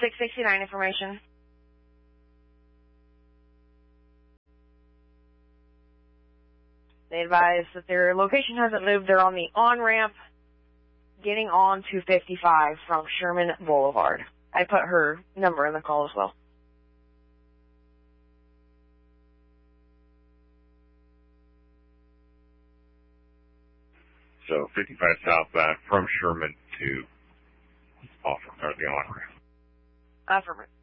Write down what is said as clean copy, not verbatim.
669 information. They advise that their location hasn't moved. They're on the on-ramp getting on to 55 from Sherman Boulevard. I put her number in the call as well. So 55 southbound from Sherman to off or the on-ramp. Affirmative.